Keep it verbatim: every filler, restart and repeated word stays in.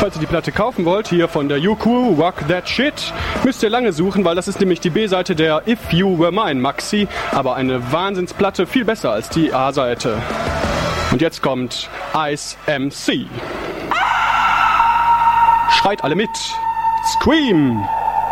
Falls ihr die Platte kaufen wollt, hier von der U Q, Rock That Shit, müsst ihr lange suchen, weil das ist nämlich die B-Seite der If You Were Mine Maxi, aber eine Wahnsinnsplatte, viel besser als die A-Seite. Und jetzt kommt Ice M C. Schreit alle mit. Scream!